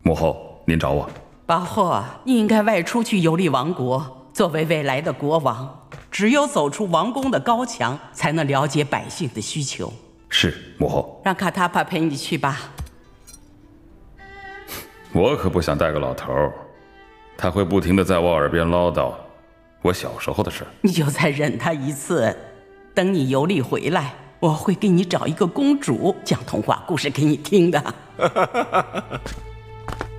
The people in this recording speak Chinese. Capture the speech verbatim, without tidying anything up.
母后，您找我。 宝后，你应该外出去游历王国。作为未来的国王，只有走出王宫的高墙，才能了解百姓的需求。 是，母后。 让卡塔帕陪你去吧。 我可不想带个老头儿，他会不停地在我耳边唠叨我小时候的事。 你就再忍他一次，等你游历回来，我会给你找一个公主讲童话故事给你听的。